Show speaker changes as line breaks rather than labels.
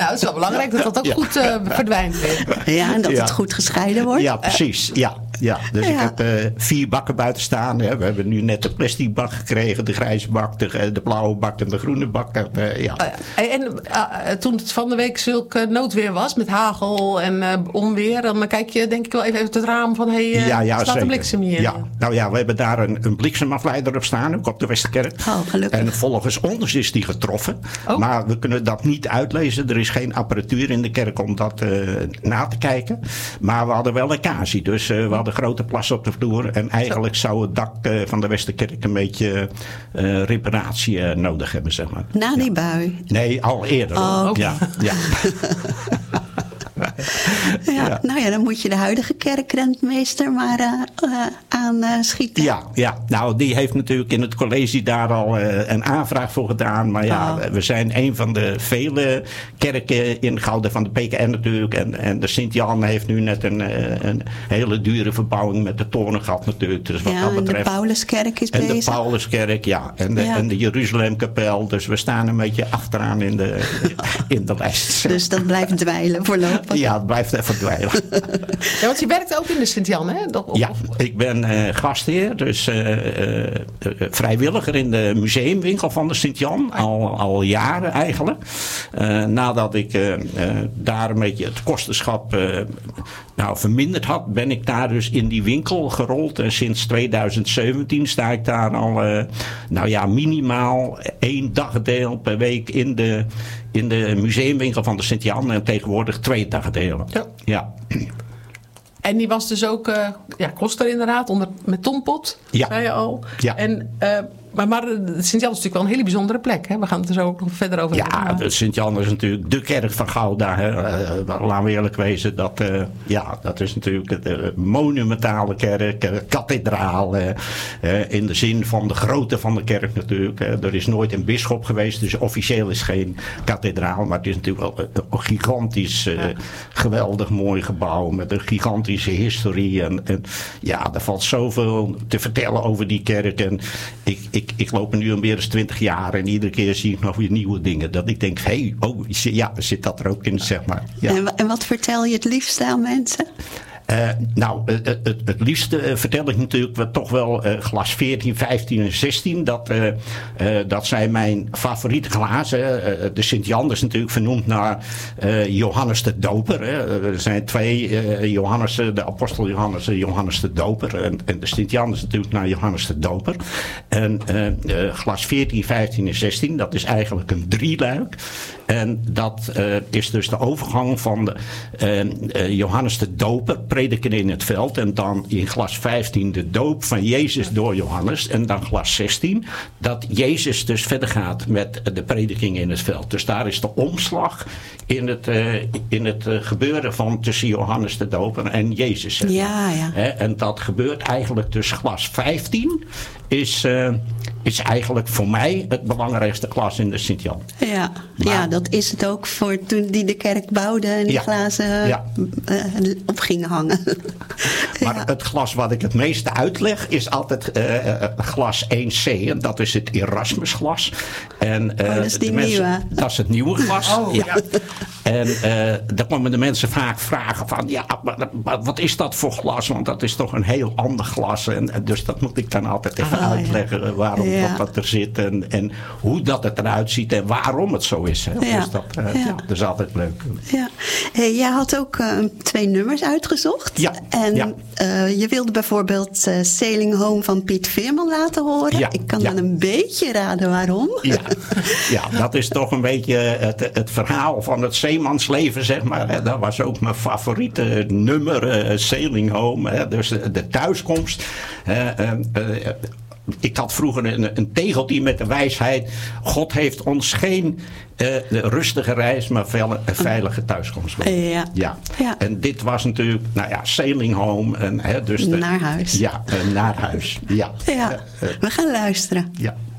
Nou, het is wel belangrijk dat dat ook goed verdwijnt weer.
Ja, en dat het goed gescheiden wordt.
Ja, precies. Ja, dus ik heb 4 bakken buiten staan. Hè. We hebben nu net de plastic bak gekregen, de grijze bak, de blauwe bak en de groene bak.
Toen het van de week zulk noodweer was, met hagel en onweer, dan kijk je denk ik wel even uit het raam van, staat een bliksem hier?
Ja. Nou ja, we hebben daar een bliksemafleider op staan, ook op de Westerkerk.
Oh, gelukkig.
En volgens ons is die getroffen.
Oh.
Maar we kunnen dat niet uitlezen. Er is geen apparatuur in de kerk om dat na te kijken. Maar we hadden wel lekkage. Dus we hadden grote plassen op de vloer. En eigenlijk zou het dak van de Westerkerk een beetje reparatie nodig hebben, zeg maar.
Na die bui?
Nee, al eerder.
Oh.
Ja.
Ja, nou ja, dan moet je de huidige kerkrentmeester maar aanschieten.
Ja, nou die heeft natuurlijk in het college daar al een aanvraag voor gedaan. Maar we zijn een van de vele kerken in Gouda van de PKN natuurlijk. En de Sint-Jan heeft nu net een hele dure verbouwing met de toren gehad natuurlijk. Dus wat dat betreft,
en de Pauluskerk is bezig.
En de Pauluskerk, ja. En de Jeruzalemkapel. Dus we staan een beetje achteraan in de lijst.
Dus dat blijft dwijlen voorlopig.
Ja, het blijft even dweilen.
Ja, want je werkt ook in de Sint-Jan, hè?
Ja, ik ben gastheer, dus vrijwilliger in de museumwinkel van de Sint-Jan. Al jaren eigenlijk. Nadat ik daar een beetje het kostenschap verminderd had, ben ik daar dus in die winkel gerold. En sinds 2017 sta ik daar al minimaal 1 dagdeel per week in de museumwinkel van de Sint-Jan. En tegenwoordig 2 dagdelen. Ja.
En die was dus ook koster inderdaad, met Tompot, zei je al.
Ja.
En, maar de Sint-Jan is natuurlijk wel een hele bijzondere plek. Hè? We gaan het er zo ook nog verder over hebben.
Ja, de Sint-Jan is natuurlijk de kerk van Gouda. Hè. Laten we eerlijk wezen. Dat is natuurlijk de monumentale kerk. Kathedraal. In de zin van de grootte van de kerk natuurlijk. Er is nooit een bisschop geweest. Dus officieel is geen kathedraal. Maar het is natuurlijk wel een gigantisch geweldig mooi gebouw. Met een gigantische historie. En er valt zoveel te vertellen over die kerk. En ik loop er nu al meer dan 20 jaar en iedere keer zie ik nog weer nieuwe dingen. Dat ik denk, zit dat er ook in, zeg maar. Ja.
En wat vertel je het liefst aan mensen?
Het liefste vertel ik natuurlijk toch wel glas 14, 15 en 16. Dat zijn mijn favoriete glazen. De Sint-Jan is natuurlijk vernoemd naar Johannes de Doper. Er zijn 2 Johannessen, de apostel Johannes en Johannes de Doper. En de Sint-Jan is natuurlijk naar Johannes de Doper. En glas 14, 15 en 16, dat is eigenlijk een 3-luik. En dat is dus de overgang van Johannes de Doper, prediken in het veld. En dan in glas 15 de doop van Jezus door Johannes. En dan glas 16 dat Jezus dus verder gaat met de prediking in het veld. Dus daar is de omslag in het gebeuren van tussen Johannes de Doper en Jezus. Zeg maar.
Ja.
En dat gebeurt eigenlijk dus glas 15 is eigenlijk voor mij het belangrijkste glas in de Sint-Jan.
Ja, dat is het ook voor toen die de kerk bouwde en die glazen op gingen hangen.
Maar het glas wat ik het meeste uitleg is altijd glas 1C. En dat is het Erasmusglas. En,
dat is die nieuwe.
Dat is het nieuwe glas.
Ja.
En dan komen de mensen vaak vragen van, maar wat is dat voor glas? Want dat is toch een heel ander glas. En dus dat moet ik dan altijd even uitleggen waarom dat er zit. En hoe dat het eruit ziet en waarom het zo is. Hè.
Ja.
Dus dat is altijd leuk.
Ja. Hey, jij had ook 2 nummers uitgezocht.
Ja.
En je wilde bijvoorbeeld Sailing Home van Piet Veerman laten horen.
Ja.
Ik kan dan een beetje raden waarom.
Ja, dat is toch een beetje het verhaal van het zeemansleven, zeg maar. Dat was ook mijn favoriete nummer, Sailing Home. Hè. Dus de thuiskomst. Ik had vroeger een tegeltje met de wijsheid. God heeft ons geen rustige reis, maar veilige thuiskomst. Ja. En dit was natuurlijk, Sailing Home. En, dus
naar huis.
Ja, naar huis. Ja.
We gaan luisteren.
Ja.